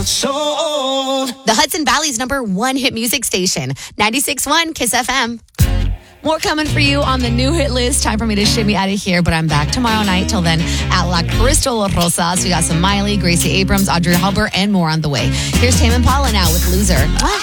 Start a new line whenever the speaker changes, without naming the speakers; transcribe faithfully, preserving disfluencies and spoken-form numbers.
Sold.
The Hudson Valley's number one hit music station, ninety-six point one Kiss F M. More coming for you on the new hit list. Time for me to shimmy out of here, but I'm back tomorrow night. Till then, at La Crystal Rosas, we got some Miley, Gracie Abrams, Audrey Halber, and more on the way. Here's Tame Impala now with Loser. What?